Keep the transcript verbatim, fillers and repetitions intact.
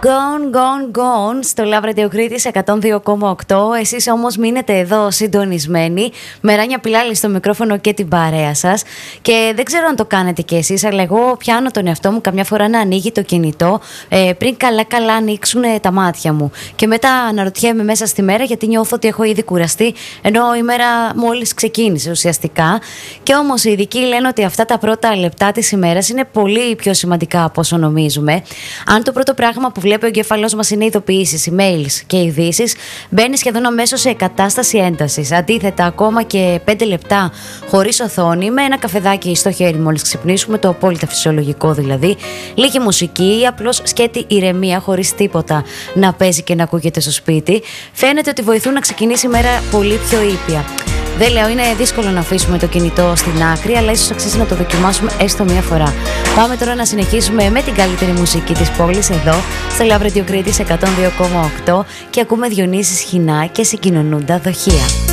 Gone, gone, gone στο Love Radio Κρήτης εκατόν δύο κόμμα οκτώ. Εσείς όμως μείνετε εδώ συντονισμένοι με Ράνια Πιλάλη στο μικρόφωνο και την παρέα σας. Και δεν ξέρω αν το κάνετε κι εσείς, αλλά εγώ πιάνω τον εαυτό μου καμιά φορά να ανοίγει το κινητό ε, πριν καλά-καλά ανοίξουν ε, τα μάτια μου. Και μετά αναρωτιέμαι μέσα στη μέρα, γιατί νιώθω ότι έχω ήδη κουραστεί, ενώ η μέρα μόλις ξεκίνησε ουσιαστικά. Και όμως οι ειδικοί λένε ότι αυτά τα πρώτα λεπτά της ημέρας είναι πολύ πιο σημαντικά από όσο νομίζουμε. Αν το πρώτο πράγμα που βλέπει ο εγκέφαλός μας είναι ειδοποιήσεις, emails και ειδήσεις, μπαίνει σχεδόν αμέσως σε κατάσταση έντασης. Αντίθετα, ακόμα και πέντε λεπτά χωρίς οθόνη, με ένα καφεδάκι στο χέρι μόλις ξυπνήσουμε, το απόλυτα φυσιολογικό δηλαδή, λίγη μουσική ή απλώς σκέτη ηρεμία χωρίς τίποτα να παίζει και να ακούγεται στο σπίτι, φαίνεται ότι βοηθούν να ξεκινήσει η μέρα πολύ πιο ήπια. Δεν λέω, είναι δύσκολο να αφήσουμε το κινητό στην άκρη, αλλά ίσως αξίζει να το δοκιμάσουμε έστω μία φορά. Πάμε τώρα να συνεχίσουμε με την καλύτερη μουσική της πόλης εδώ, στο Love Radio Κρήτης εκατόν δύο κόμμα οκτώ, και ακούμε Διονύση Σχοινά και Συγκοινωνούντα Δοχεία.